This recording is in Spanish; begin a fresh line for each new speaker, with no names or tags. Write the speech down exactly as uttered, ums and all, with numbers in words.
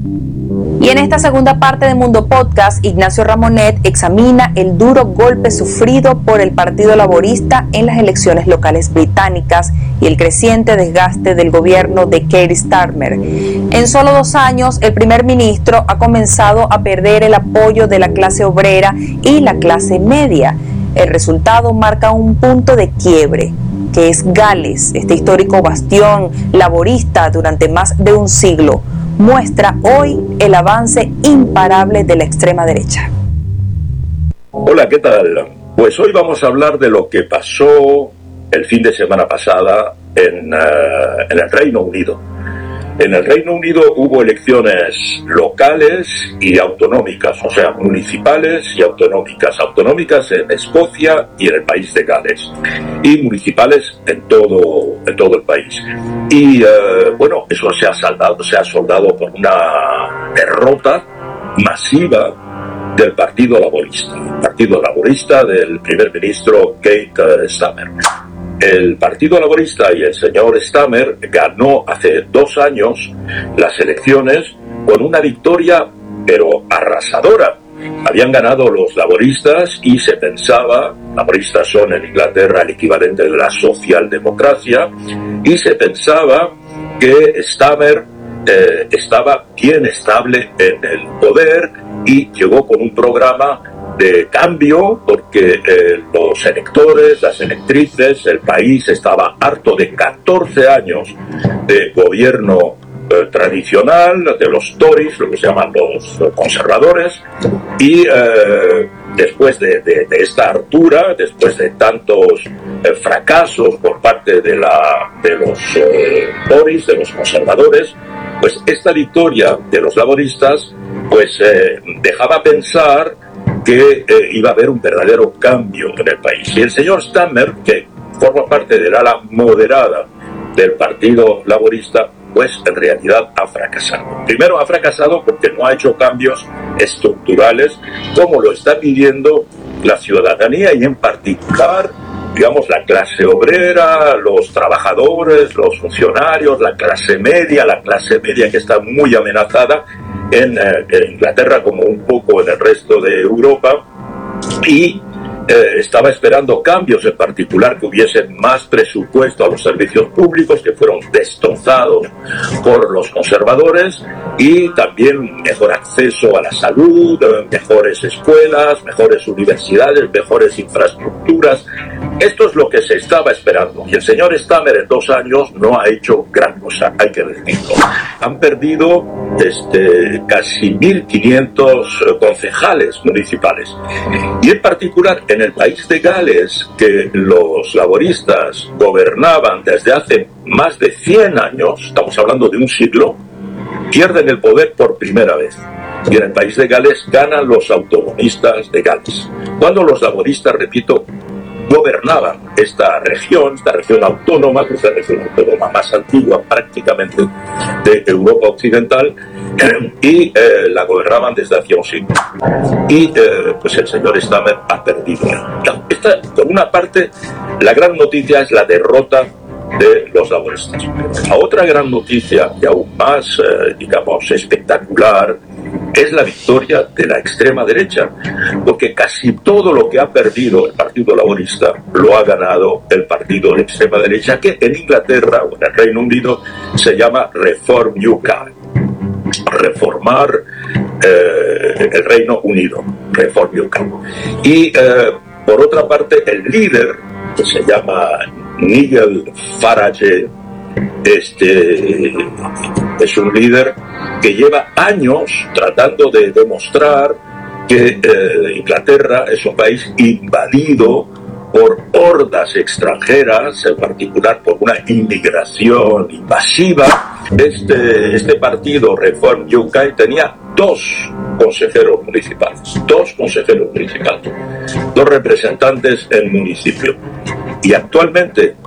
Y en esta segunda parte de Mundo Podcast, Ignacio Ramonet examina el duro golpe sufrido por el Partido Laborista en las elecciones locales británicas y el creciente desgaste del gobierno de Keir Starmer. En solo dos años, el primer ministro ha comenzado a perder el apoyo de la clase obrera y la clase media. El resultado marca un punto de quiebre, que es Gales, este histórico bastión laborista durante más de un siglo. Muestra hoy el avance imparable de la extrema derecha.
Hola, ¿qué tal? Pues hoy vamos a hablar de lo que pasó el fin de semana pasada en, uh, en el Reino Unido. En el Reino Unido hubo elecciones locales y autonómicas, o sea, municipales y autonómicas. Autonómicas en Escocia y en el país de Gales, y municipales en todo, en todo el país. Y, eh, bueno, eso se ha saldado, se ha soldado por una derrota masiva del Partido Laborista. El Partido Laborista del primer ministro Keir Starmer. El Partido Laborista y el señor Starmer ganó hace dos años las elecciones con una victoria, pero arrasadora. Habían ganado los laboristas y se pensaba, laboristas son en Inglaterra el equivalente de la socialdemocracia, y se pensaba que Starmer eh, estaba bien estable en el poder y llegó con un programa de cambio, porque eh, los electores, las electrices, el país estaba harto de catorce años de gobierno eh, tradicional, de los Tories, lo que se llaman los conservadores, y eh, después de, de, de esta hartura, después de tantos eh, fracasos por parte de, la, de los eh, Tories, de los conservadores, pues esta victoria de los laboristas pues eh, dejaba pensar que eh, iba a haber un verdadero cambio en el país. Y el señor Starmer, que forma parte del ala moderada del Partido Laborista, pues en realidad ha fracasado. Primero ha fracasado porque no ha hecho cambios estructurales como lo está pidiendo la ciudadanía, y en particular, digamos, la clase obrera, los trabajadores, los funcionarios, la clase media, la clase media que está muy amenazada en, eh, en Inglaterra como un poco en el resto de Europa, y eh, estaba esperando cambios, en particular que hubiese más presupuesto a los servicios públicos, que fueron destrozados por los conservadores, y también mejor acceso a la salud, mejores escuelas, mejores universidades, mejores infraestructuras. Esto es lo que se estaba esperando, y el señor Starmer en dos años no ha hecho gran cosa, hay que decirlo. Han perdido este, casi mil quinientos concejales municipales, y en particular en el país de Gales, que los laboristas gobernaban desde hace más de cien años, estamos hablando de un siglo, pierden el poder por primera vez. Y en el país de Gales ganan los autonomistas de Gales, cuando los laboristas, repito, gobernaban esta región, esta región autónoma, que es la región autónoma más antigua prácticamente de Europa Occidental, eh, y eh, la gobernaban desde hacía un siglo. Y eh, pues el señor Starmer ha perdido. Esta, por una parte, la gran noticia es la derrota de los laboristas. La otra gran noticia, y aún más, eh, digamos, espectacular, es la victoria de la extrema derecha, porque casi todo lo que ha perdido el Partido Laborista lo ha ganado el partido de extrema derecha, que en Inglaterra o en el Reino Unido se llama Reform U K, reformar eh, el Reino Unido, Reform U K. Y eh, por otra parte, el líder, que se llama Nigel Farage, este es un líder que lleva años tratando de demostrar que eh, Inglaterra es un país invadido por hordas extranjeras, en particular por una inmigración invasiva. Este, este partido, Reform U K, tenía dos consejeros municipales, dos consejeros municipales, dos representantes en municipio. Y actualmente